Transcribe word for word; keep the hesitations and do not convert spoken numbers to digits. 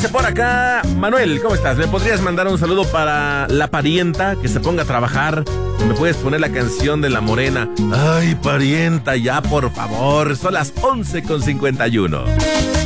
Dice por acá, Manuel, ¿cómo estás? ¿Me podrías mandar un saludo para la parienta que se ponga a trabajar? ¿Me puedes poner la canción de La Morena? Ay, parienta, ya por favor, son las once con cincuenta y uno.